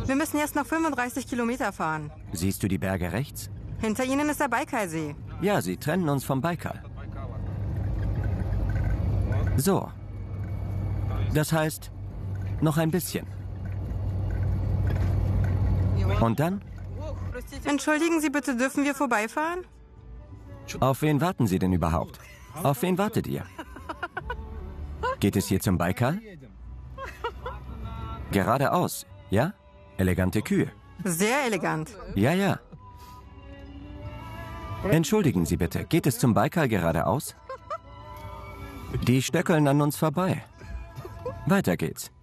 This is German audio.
Wir müssen jetzt noch 35 Kilometer fahren. Siehst du die Berge rechts? Hinter ihnen ist der Baikalsee. Ja, sie trennen uns vom Baikal. So. Das heißt, noch ein bisschen. Und dann? Entschuldigen Sie bitte, dürfen wir vorbeifahren? Auf wen warten Sie denn überhaupt? Auf wen wartet ihr? Geht es hier zum Baikal? Geradeaus, ja? Elegante Kühe. Sehr elegant. Ja, ja. Entschuldigen Sie bitte, geht es zum Baikal geradeaus? Die stöckeln an uns vorbei. Weiter geht's.